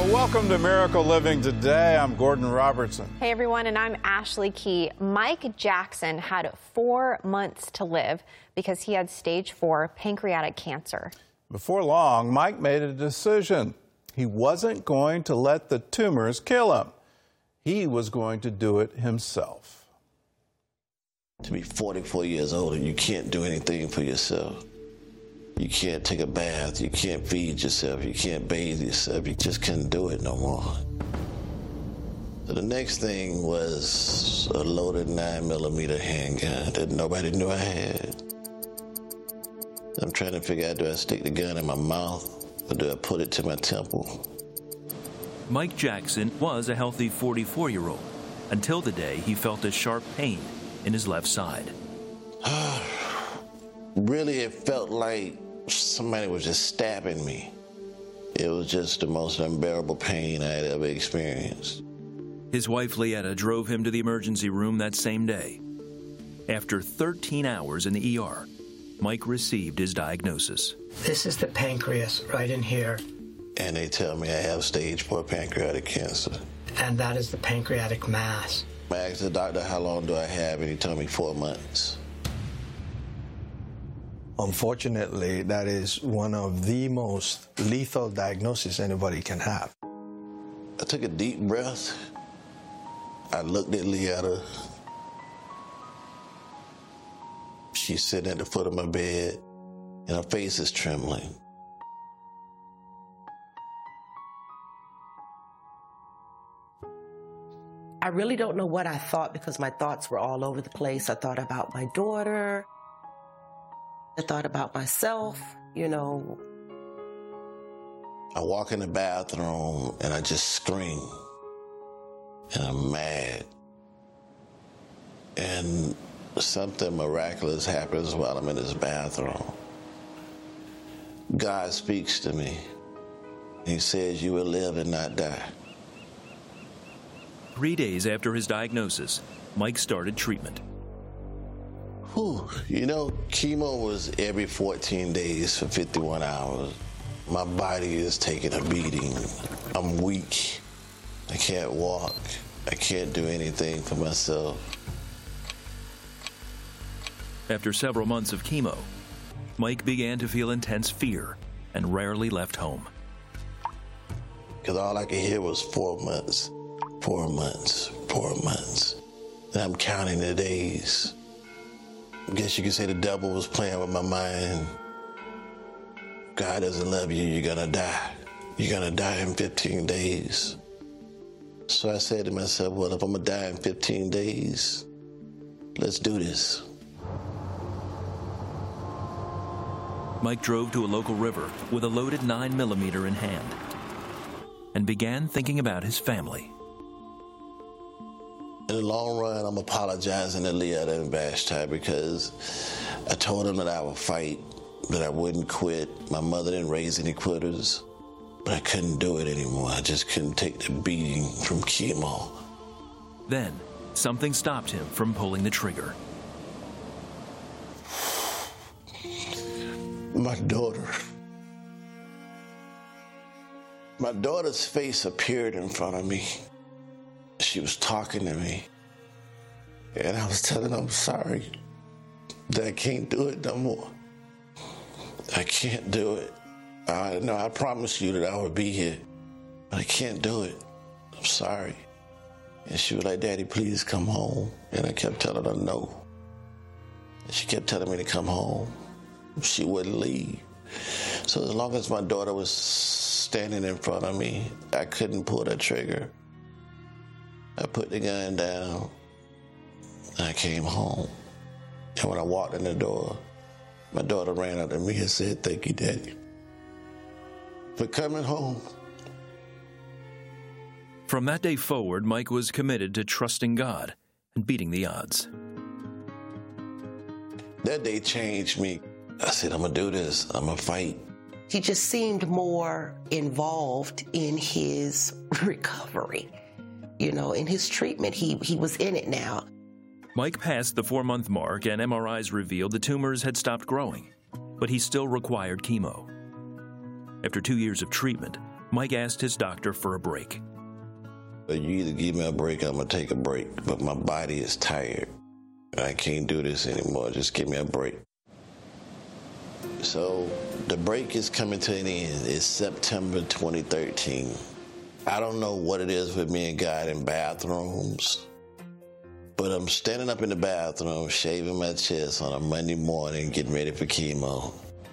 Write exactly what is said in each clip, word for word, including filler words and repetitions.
Well, welcome to Miracle Living Today. I'm Gordon Robertson. Hey, everyone, and I'm Ashley Key. Mike Jackson had four months to live because he had stage four pancreatic cancer. Before long, Mike made a decision. He wasn't going to let the tumors kill him. He was going to do it himself. To be forty-four years old and you can't do anything for yourself. You can't take a bath, you can't feed yourself, you can't bathe yourself, you just couldn't do it no more. So the next thing was a loaded nine millimeter handgun that nobody knew I had. I'm trying to figure out, do I stick the gun in my mouth or do I put it to my temple? Mike Jackson was a healthy forty-four-year-old until the day he felt a sharp pain in his left side. Really, it felt like somebody was just stabbing me. It was just the most unbearable pain I had ever experienced. His wife, Leetta, drove him to the emergency room that same day. After thirteen hours in the E R, Mike received his diagnosis. This is the pancreas right in here. And they tell me I have stage four pancreatic cancer. And that is the pancreatic mass. I asked the doctor, how long do I have? And he told me four months. Unfortunately, that is one of the most lethal diagnoses anybody can have. I took a deep breath. I looked at Leetta. She's sitting at the foot of my bed, and her face is trembling. I really don't know what I thought because my thoughts were all over the place. I thought about my daughter. I thought about myself, you know. I walk in the bathroom and I just scream. And I'm mad. And something miraculous happens while I'm in this bathroom. God speaks to me. He says, you will live and not die. Three days after his diagnosis, Mike started treatment. Whew. You know, chemo was every fourteen days for fifty-one hours. My body is taking a beating. I'm weak. I can't walk. I can't do anything for myself. After several months of chemo, Mike began to feel intense fear and rarely left home. Because all I could hear was four months, four months, four months. And I'm counting the days. I guess you could say the devil was playing with my mind. God doesn't love you, you're gonna die. You're gonna die in fifteen days. So I said to myself, well, if I'm gonna die in fifteen days, let's do this. Mike drove to a local river with a loaded nine millimeter in hand and began thinking about his family. In the long run, I'm apologizing to Leetta and Vashti because I told them that I would fight, that I wouldn't quit. My mother didn't raise any quitters, but I couldn't do it anymore. I just couldn't take the beating from chemo. Then, something stopped him from pulling the trigger. My daughter. My daughter's face appeared in front of me. She was talking to me. And I was telling her I'm sorry that I can't do it no more. I can't do it. I know I promised you that I would be here, but I can't do it. I'm sorry. And she was like, Daddy, please come home. And I kept telling her no. And she kept telling me to come home. She wouldn't leave. So as long as my daughter was standing in front of me, I couldn't pull that trigger. I put the gun down. I came home. And when I walked in the door, my daughter ran up to me and said, thank you, Daddy, for coming home. From that day forward, Mike was committed to trusting God and beating the odds. That day changed me. I said, I'm gonna do this, I'm gonna fight. He just seemed more involved in his recovery, you know, in his treatment. He, he was in it now. Mike passed the four-month mark and M R Is revealed the tumors had stopped growing, but he still required chemo. After two years of treatment, Mike asked his doctor for a break. You either give me a break, I'm going to take a break. But my body is tired. I can't do this anymore. Just give me a break. So the break is coming to an end. It's September twenty thirteen. I don't know what it is with me and God in bathrooms, but I'm standing up in the bathroom, shaving my chest on a Monday morning, getting ready for chemo.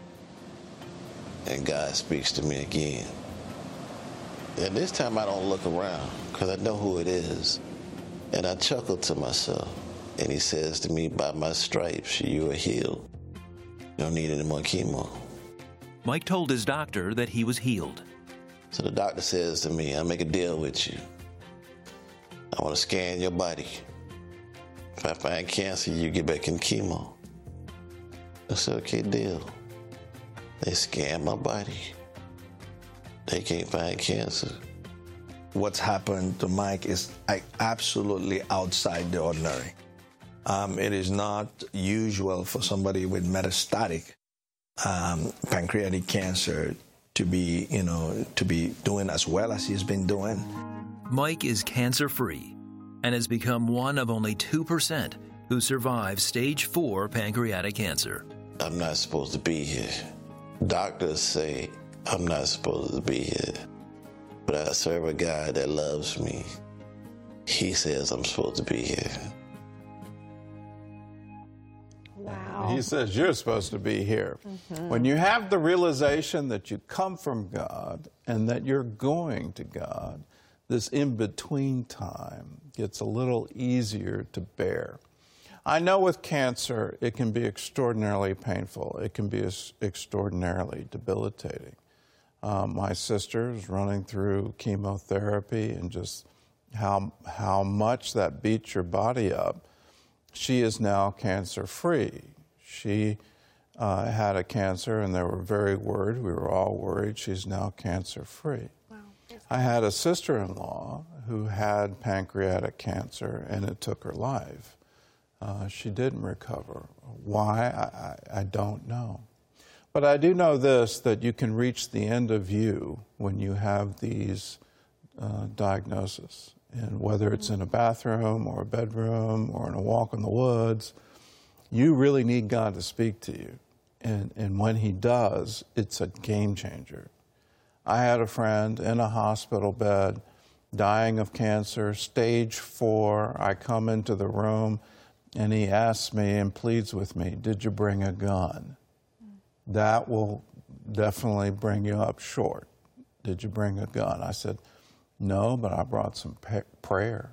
And God speaks to me again. And this time I don't look around because I know who it is. And I chuckle to myself. And he says to me, by my stripes, you are healed. You don't need any more chemo. Mike told his doctor that he was healed. So the doctor says to me, I'll make a deal with you. I want to scan your body. If I find cancer, you get back in chemo. I said, okay, deal. They scan my body. They can't find cancer. What's happened to Mike is absolutely outside the ordinary. Um, it is not usual for somebody with metastatic um, pancreatic cancer to be, you know, to be doing as well as he's been doing. Mike is cancer-free and has become one of only two percent who survive stage four pancreatic cancer. I'm not supposed to be here. Doctors say I'm not supposed to be here. But I serve a God that loves me. He says I'm supposed to be here. Wow. He says you're supposed to be here. Mm-hmm. When you have the realization that you come from God and that you're going to God, this in-between time gets a little easier to bear. I know with cancer, it can be extraordinarily painful. It can be extraordinarily debilitating. Um, my sister is running through chemotherapy, and just how, how much that beats your body up. She is now cancer-free. She uh, had a cancer, and they were very worried. We were all worried. She's now cancer-free. Wow. I had a sister-in-law who had pancreatic cancer, and it took her life. Uh, she didn't recover. Why? I, I, I don't know. But I do know this, that you can reach the end of you when you have these uh, diagnoses. And whether it's in a bathroom or a bedroom or in a walk in the woods, you really need God to speak to you. And, and when he does, it's a game changer. I had a friend in a hospital bed dying of cancer, stage four. I come into the room and he asks me and pleads with me, did you bring a gun? That will definitely bring you up short. Did you bring a gun? I said, no, but I brought some prayer.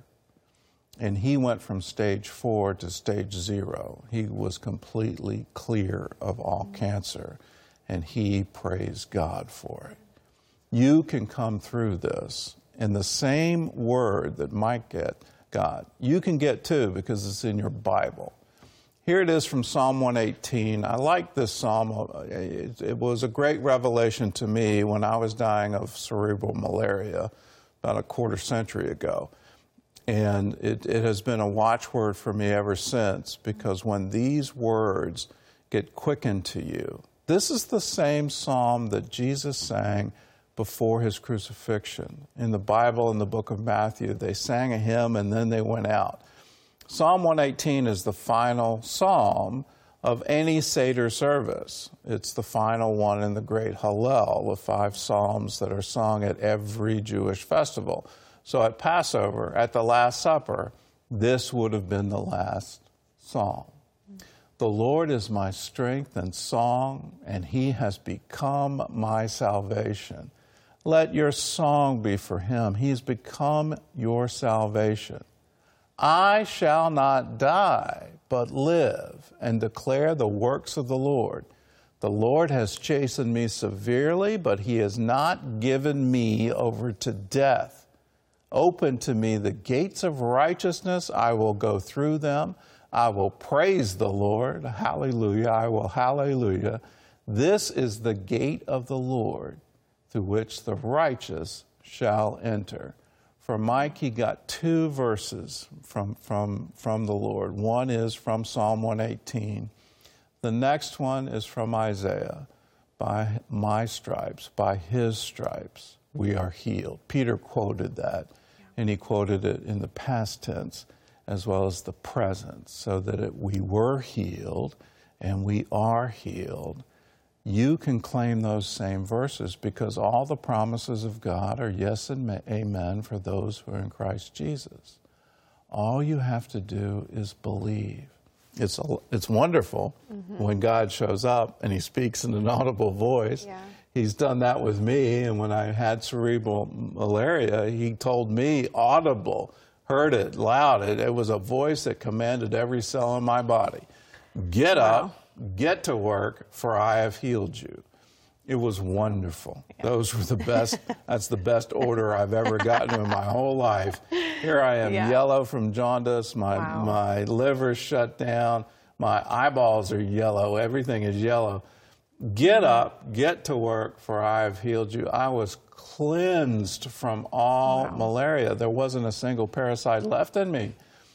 And he went from stage four to stage zero. He was completely clear of all mm-hmm. cancer, and he praised God for it. You can come through this in the same word that Mike get, got. You can get too, because it's in your Bible. Here it is from Psalm one eighteen. I like this psalm. It, it was a great revelation to me when I was dying of cerebral malaria about a quarter century ago. And it, it has been a watchword for me ever since, because when these words get quickened to you, this is the same psalm that Jesus sang before his crucifixion. In the Bible, in the book of Matthew, they sang a hymn and then they went out. Psalm one eighteen is the final psalm of any Seder service. It's the final one in the great Hallel, the five psalms that are sung at every Jewish festival. So at Passover, at the Last Supper, this would have been the last psalm. The Lord is my strength and song, and he has become my salvation. Let your song be for him. He's become your salvation. I shall not die, but live and declare the works of the Lord. The Lord has chastened me severely, but he has not given me over to death. Open to me the gates of righteousness. I will go through them. I will praise the Lord. Hallelujah. I will hallelujah. This is the gate of the Lord, through which the righteous shall enter. For Mike, he got two verses from, from, from the Lord. One is from Psalm one eighteen. The next one is from Isaiah. By my stripes, by his stripes, we are healed. Peter quoted that, and he quoted it in the past tense as well as the present, so that it, we were healed and we are healed. You can claim those same verses because all the promises of God are yes and amen for those who are in Christ Jesus. All you have to do is believe. It's a, it's wonderful mm-hmm. when God shows up and he speaks in an audible voice. Yeah. He's done that with me, and when I had cerebral malaria, he told me audible, heard it loud. It, it was a voice that commanded every cell in my body. Get wow. up, get to work, for I have healed you. It was wonderful. Yeah. Those were the best, that's the best order I've ever gotten in my whole life. Here I am, yeah. yellow from jaundice, my, wow. my liver's shut down, my eyeballs are yellow, everything is yellow. Get up, get to work, for I have healed you. I was cleansed from all wow. malaria. There wasn't a single parasite left in me.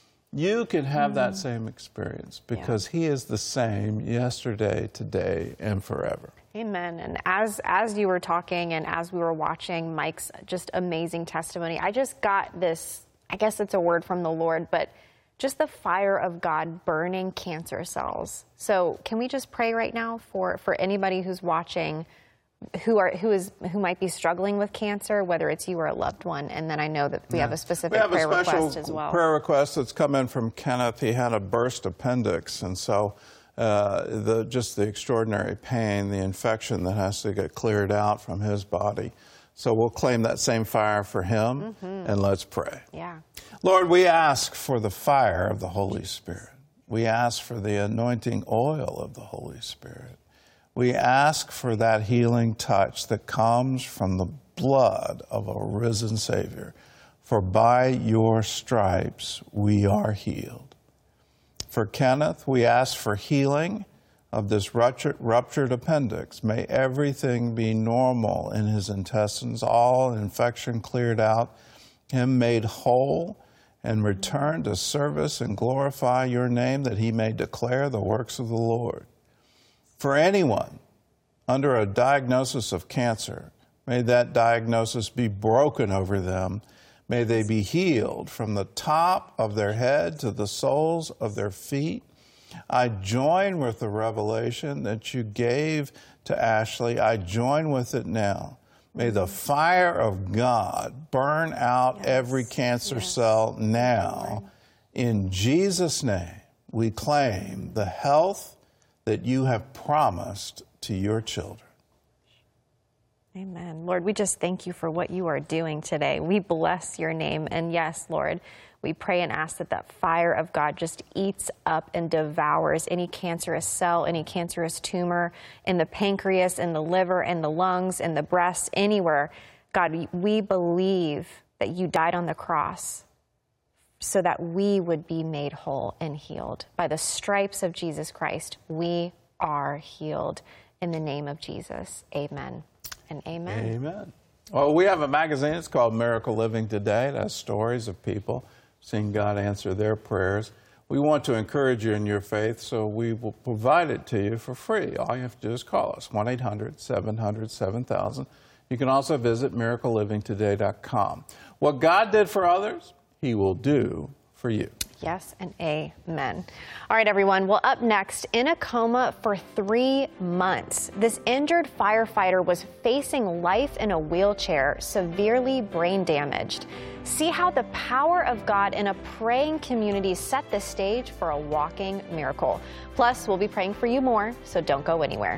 You can have mm. that same experience because yeah. he is the same yesterday, today, and forever. Amen. And as as you were talking and as we were watching Mike's just amazing testimony, I just got this, I guess it's a word from the Lord, but just the fire of God burning cancer cells. So can we just pray right now for, for anybody who's watching who are who is who might be struggling with cancer, whether it's you or a loved one? And then I know that we yeah. have a specific we have prayer a special request as well. Prayer request that's come in from Kenneth. He had a burst appendix, and so uh, the just the extraordinary pain, the infection that has to get cleared out from his body. So we'll claim that same fire for him, mm-hmm. and let's pray. Yeah. Lord, we ask for the fire of the Holy Spirit. We ask for the anointing oil of the Holy Spirit. We ask for that healing touch that comes from the blood of a risen Savior. For by your stripes we are healed. For Kenneth, we ask for healing of this ruptured, ruptured appendix. May everything be normal in his intestines, all infection cleared out, him made whole, and return to service and glorify your name, that he may declare the works of the Lord. For anyone under a diagnosis of cancer, may that diagnosis be broken over them. May they be healed from the top of their head to the soles of their feet. I join with the revelation that you gave to Ashley. I join with it now. May the fire of God burn out yes. every cancer yes. cell now. In Jesus' name, we claim the health that you have promised to your children. Amen. Lord, we just thank you for what you are doing today. We bless your name. And yes, Lord, we pray and ask that that fire of God just eats up and devours any cancerous cell, any cancerous tumor in the pancreas, in the liver, in the lungs, in the breast, anywhere. God, we believe that you died on the cross so that we would be made whole and healed. By the stripes of Jesus Christ, we are healed. In the name of Jesus, amen and amen. Amen. Well, we have a magazine. It's called Miracle Living Today. It has stories of people seeing God answer their prayers. We want to encourage you in your faith, so we will provide it to you for free. All you have to do is call us, one eight hundred, seven hundred, seven thousand. You can also visit miracle living today dot com. What God did for others, he will do for you. Yes, and amen. All right, everyone. Well, up next, in a coma for three months, this injured firefighter was facing life in a wheelchair, severely brain damaged. See how the power of God in a praying community set the stage for a walking miracle. Plus, we'll be praying for you more, so don't go anywhere.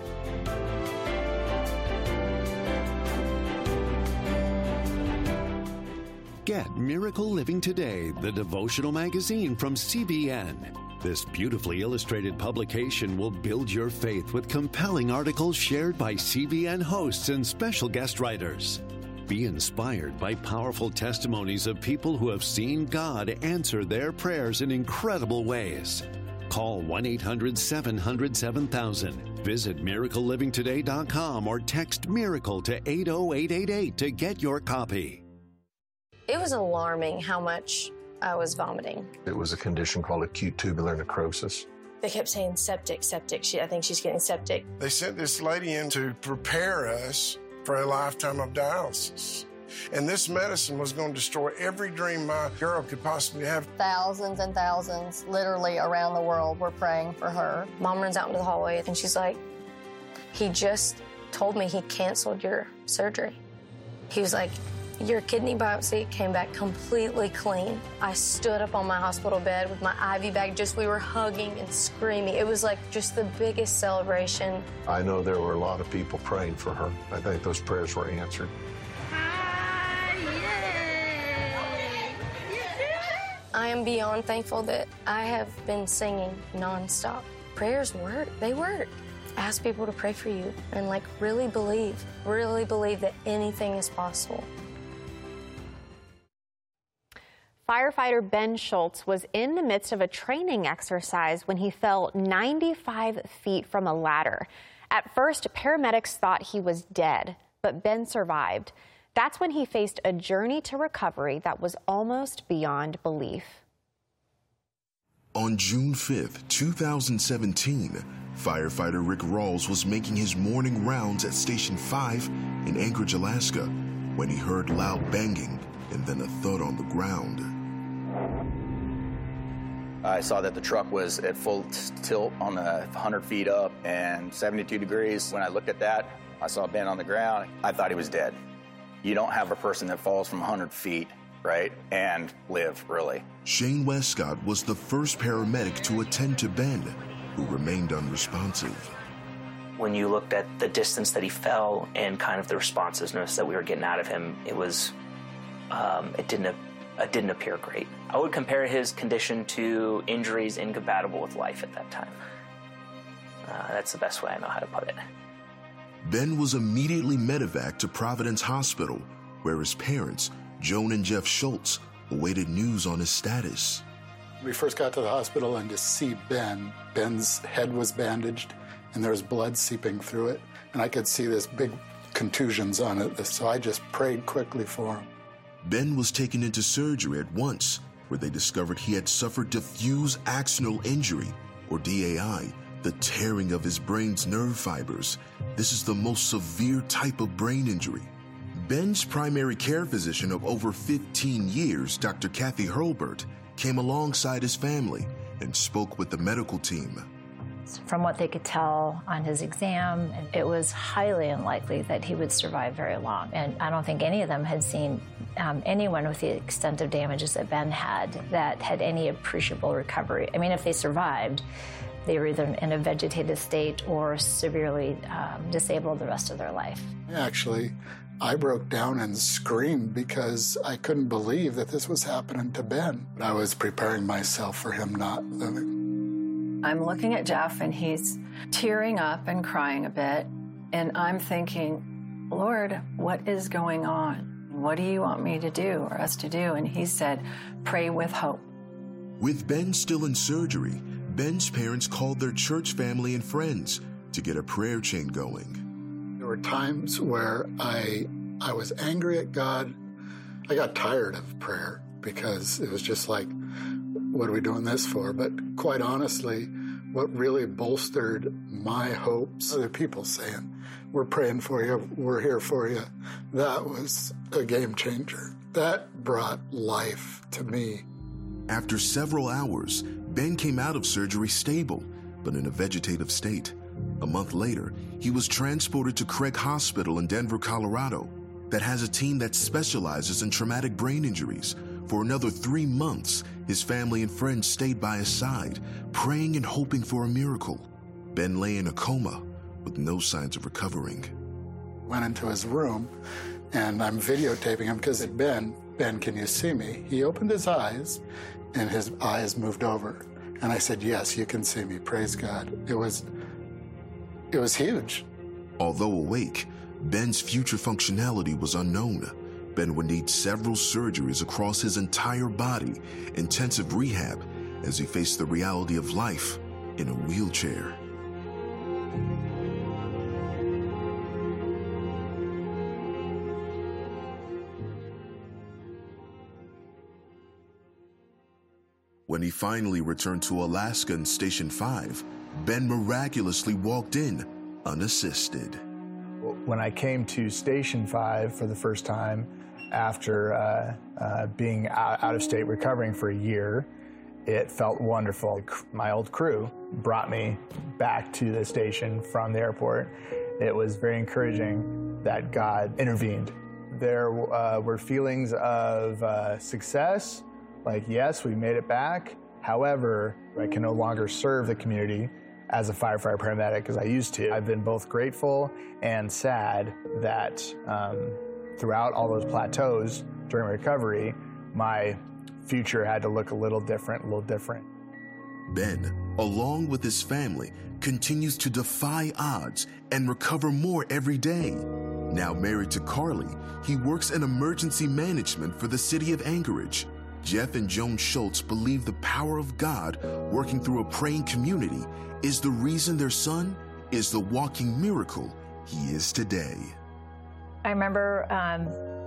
Get Miracle Living Today, the devotional magazine from C B N. This beautifully illustrated publication will build your faith with compelling articles shared by C B N hosts and special guest writers. Be inspired by powerful testimonies of people who have seen God answer their prayers in incredible ways. Call one eight hundred, seven hundred, seven thousand. Visit miracle living today dot com or text MIRACLE to eight oh eight eight eight to get your copy. It was alarming how much I was vomiting. It was a condition called acute tubular necrosis. They kept saying septic, septic. She, I think she's getting septic. They sent this lady in to prepare us for a lifetime of dialysis. And this medicine was going to destroy every dream my girl could possibly have. Thousands and thousands, literally around the world, were praying for her. Mom runs out into the hallway and she's like, he just told me he canceled your surgery. He was like, your kidney biopsy came back completely clean. I stood up on my hospital bed with my I V bag, just we were hugging and screaming. It was like just the biggest celebration. I know there were a lot of people praying for her. I think those prayers were answered. I am beyond thankful that I have been singing nonstop. Prayers work, they work. Ask people to pray for you and like really believe, really believe that anything is possible. Firefighter Ben Schultz was in the midst of a training exercise when he fell ninety-five feet from a ladder. At first, paramedics thought he was dead, but Ben survived. That's when he faced a journey to recovery that was almost beyond belief. On June fifth, two thousand seventeen, firefighter Rick Rawls was making his morning rounds at Station five in Anchorage, Alaska, when he heard loud banging and then a thud on the ground. I saw that the truck was at full tilt on the one hundred feet up and seventy-two degrees. When I looked at that, I saw Ben on the ground. I thought he was dead. You don't have a person that falls from one hundred feet, right, and live, really. Shane Westcott was the first paramedic to attend to Ben, who remained unresponsive. When you looked at the distance that he fell and kind of the responsiveness that we were getting out of him, it was, um, it didn't, it didn't appear great. I would compare his condition to injuries incompatible with life at that time. Uh, that's the best way I know how to put it. Ben was immediately medevaced to Providence Hospital, where his parents, Joan and Jeff Schultz, awaited news on his status. We first got to the hospital and to see Ben, Ben's head was bandaged and there was blood seeping through it. And I could see this big contusions on it, so I just prayed quickly for him. Ben was taken into surgery at once, where they discovered he had suffered diffuse axonal injury, or D A I, the tearing of his brain's nerve fibers. This is the most severe type of brain injury. Ben's primary care physician of over fifteen years, Doctor Kathy Hurlbert, came alongside his family and spoke with the medical team. From what they could tell on his exam, it was highly unlikely that he would survive very long. And I don't think any of them had seen um, anyone with the extent of damages that Ben had that had any appreciable recovery. I mean, if they survived, they were either in a vegetative state or severely um, disabled the rest of their life. Actually, I broke down and screamed because I couldn't believe that this was happening to Ben. I was preparing myself for him not living. I'm looking at Jeff and he's tearing up and crying a bit. And I'm thinking, Lord, what is going on? What do you want me to do or us to do? And he said, pray with hope. With Ben still in surgery, Ben's parents called their church family and friends to get a prayer chain going. There were times where I I was angry at God. I got tired of prayer because it was just like, what are we doing this for? But quite honestly, what really bolstered my hopes, other people saying, we're praying for you, we're here for you, that was a game changer. That brought life to me. After several hours, Ben came out of surgery stable, but in a vegetative state. A month later, he was transported to Craig Hospital in Denver, Colorado, that has a team that specializes in traumatic brain injuries. For another three months, his family and friends stayed by his side, praying and hoping for a miracle. Ben lay in a coma with no signs of recovering. Went into his room, and I'm videotaping him because it Ben, Ben, can you see me? He opened his eyes, and his eyes moved over. And I said, yes, you can see me. Praise God. It was, it was huge. Although awake, Ben's future functionality was unknown. Ben would need several surgeries across his entire body, intensive rehab, as he faced the reality of life in a wheelchair. When he finally returned to Alaska and Station five, Ben miraculously walked in unassisted. When I came to Station five for the first time after uh, uh, being out, out of state recovering for a year, it felt wonderful. My old crew brought me back to the station from the airport. It was very encouraging that God intervened. There uh, were feelings of uh, success, like, yes, we made it back. However, I can no longer serve the community as a firefighter paramedic as I used to. I've been both grateful and sad that um, throughout all those plateaus during recovery, my future had to look a little different, a little different. Ben, along with his family, continues to defy odds and recover more every day. Now married to Carly, he works in emergency management for the city of Anchorage. Jeff and Joan Schultz believe the power of God working through a praying community is the reason their son is the walking miracle he is today. I remember um,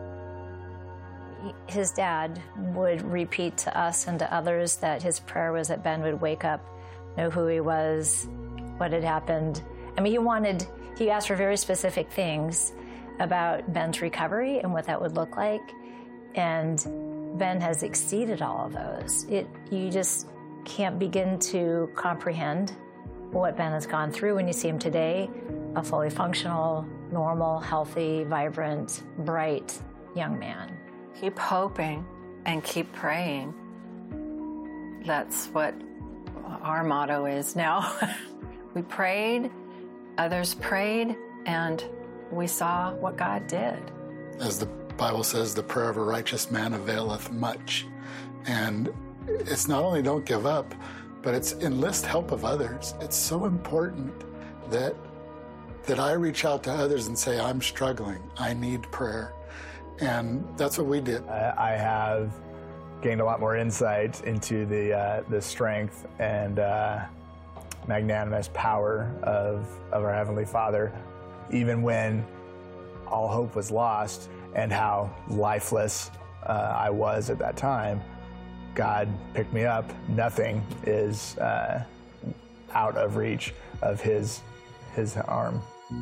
his dad would repeat to us and to others that his prayer was that Ben would wake up, know who he was, what had happened. I mean, he wanted, he asked for very specific things about Ben's recovery and what that would look like. And Ben has exceeded all of those. It, you just can't begin to comprehend what Ben has gone through when you see him today, a fully functional, normal, healthy, vibrant, bright young man. Keep hoping and keep praying. That's what our motto is now. We prayed, others prayed, and we saw what God did. As the Bible says, the prayer of a righteous man availeth much. And it's not only don't give up, but it's enlist help of others. It's so important that that I reach out to others and say, I'm struggling, I need prayer. And that's what we did. I have gained a lot more insight into the uh, the strength and uh, magnanimous power of, of our Heavenly Father, even when all hope was lost and how lifeless uh, I was at that time. God picked me up. Nothing is uh, out of reach of his, his arm.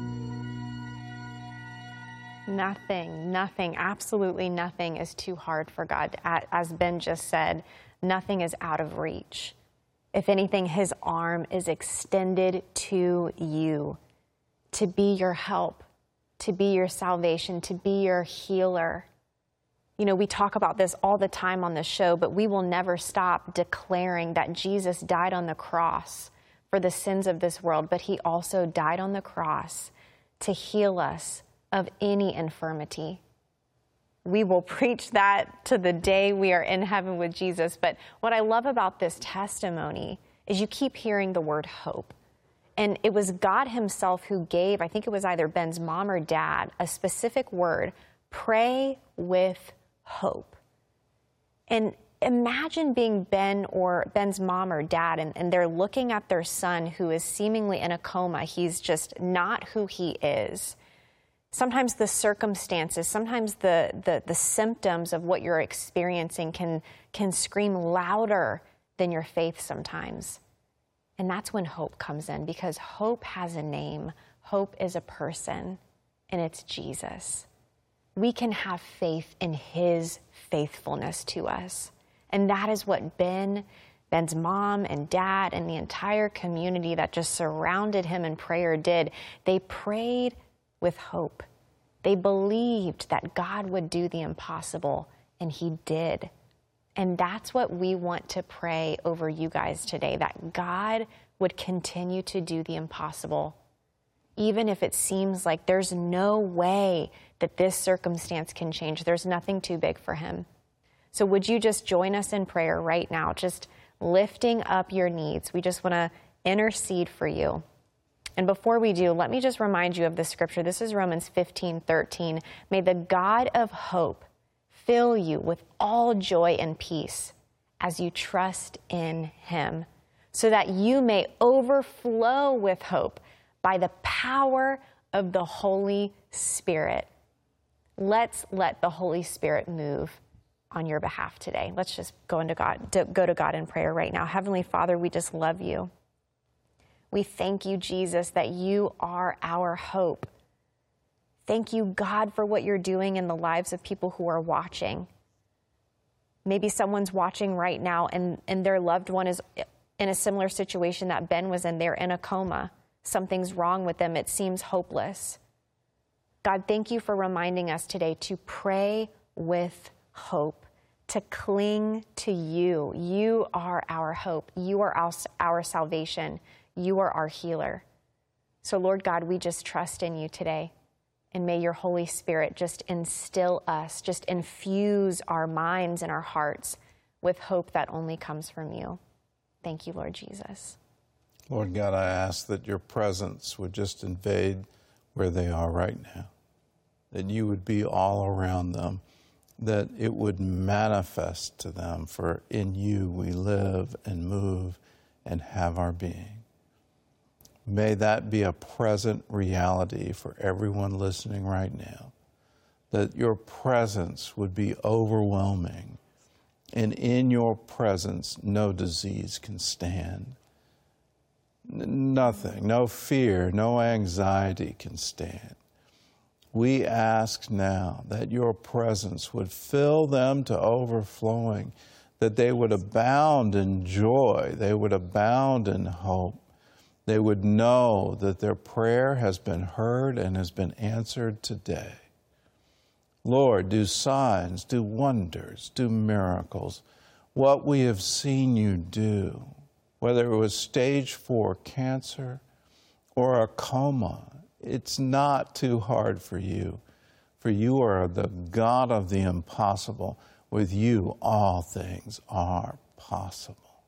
Nothing, nothing, absolutely nothing is too hard for God. As Ben just said, nothing is out of reach. If anything, his arm is extended to you to be your help, to be your salvation, to be your healer. You know, we talk about this all the time on the show, but we will never stop declaring that Jesus died on the cross for the sins of this world, but he also died on the cross to heal us of any infirmity. We will preach that to the day we are in heaven with Jesus. But what I love about this testimony is you keep hearing the word hope. And it was God himself who gave, I think it was either Ben's mom or dad, a specific word, pray with hope. And imagine being Ben or Ben's mom or dad, and, and they're looking at their son who is seemingly in a coma. He's just not who he is. Sometimes the circumstances, sometimes the, the, the symptoms of what you're experiencing can, can scream louder than your faith sometimes. And that's when hope comes in, because hope has a name. Hope is a person, and it's Jesus. We can have faith in his faithfulness to us. And that is what Ben, Ben's mom and dad and the entire community that just surrounded him in prayer did. They prayed with hope. They believed that God would do the impossible, and he did. And that's what we want to pray over you guys today, that God would continue to do the impossible, even if it seems like there's no way that this circumstance can change. There's nothing too big for him. So would you just join us in prayer right now, just lifting up your needs? We just want to intercede for you. And before we do, let me just remind you of the scripture. This is Romans fifteen thirteen. May the God of hope fill you with all joy and peace as you trust in him, so that you may overflow with hope by the power of the Holy Spirit. Let's let the Holy Spirit move on your behalf today. Let's just go into God, to go to God in prayer right now. Heavenly Father, we just love you. We thank you, Jesus, that you are our hope. Thank you, God, for what you're doing in the lives of people who are watching. Maybe someone's watching right now and, and their loved one is in a similar situation that Ben was in. They're in a coma. Something's wrong with them. It seems hopeless. God, thank you for reminding us today to pray with hope, to cling to you. You are our hope. You are our, our salvation. You are our healer. So, Lord God, we just trust in you today. And may your Holy Spirit just instill us, just infuse our minds and our hearts with hope that only comes from you. Thank you, Lord Jesus. Lord God, I ask that your presence would just invade where they are right now, that you would be all around them, that it would manifest to them, for in you we live and move and have our being. May that be a present reality for everyone listening right now, that your presence would be overwhelming, and in your presence no disease can stand. Nothing, no fear, no anxiety can stand. We ask now that your presence would fill them to overflowing, that they would abound in joy, they would abound in hope. They would know that their prayer has been heard and has been answered today. Lord, do signs, do wonders, do miracles. What we have seen you do, whether it was stage four cancer or a coma, it's not too hard for you, for you are the God of the impossible. With you, all things are possible.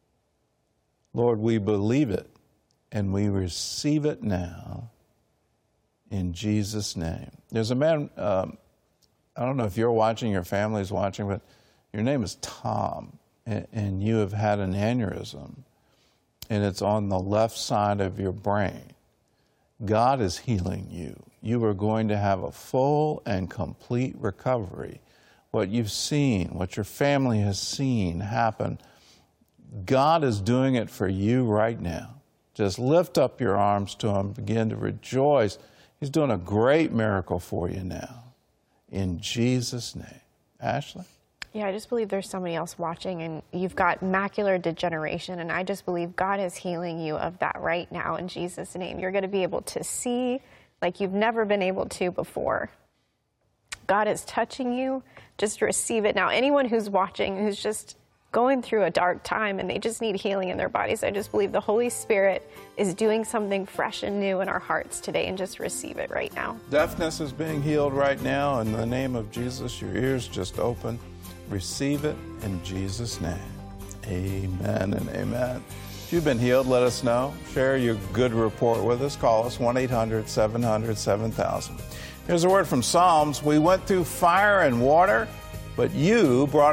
Lord, we believe it and we receive it now in Jesus' name. There's a man, um, I don't know if you're watching, your family's watching, but your name is Tom, and, and you have had an aneurysm, and it's on the left side of your brain. God is healing you. You are going to have a full and complete recovery. What you've seen, what your family has seen happen, God is doing it for you right now. Just lift up your arms to him, begin to rejoice. He's doing a great miracle for you now. In Jesus' name. Ashley? Yeah, I just believe there's somebody else watching, and you've got macular degeneration, and I just believe God is healing you of that right now in Jesus' name. You're going to be able to see like you've never been able to before. God is touching you. Just receive it now. Anyone who's watching, who's just going through a dark time and they just need healing in their bodies, I just believe the Holy Spirit is doing something fresh and new in our hearts today, and just receive it right now. Deafness is being healed right now. In the name of Jesus, your ears just open. Receive it in Jesus' name. Amen and amen. If you've been healed, let us know. Share your good report with us. Call us one eight hundred seven hundred seven thousand. Here's a word from Psalms. We went through fire and water, but you brought